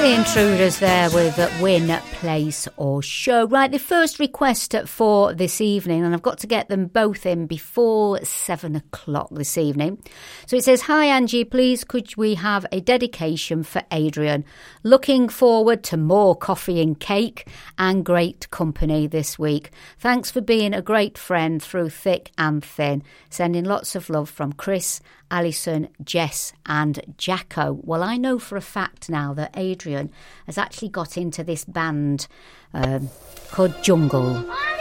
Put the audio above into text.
The Intruders there with Win, Place or Show. Right, the first request for this evening, and I've got to get them both in before 7 o'clock this evening. So it says, hi Angie, please could we have a dedication for Adrian? Looking forward to more coffee and cake and great company this week. Thanks for being a great friend through thick and thin. Sending lots of love from Chris, Alison, Jess and Jacko. Well, I know for a fact now that Adrian has actually got into this band called Jungle.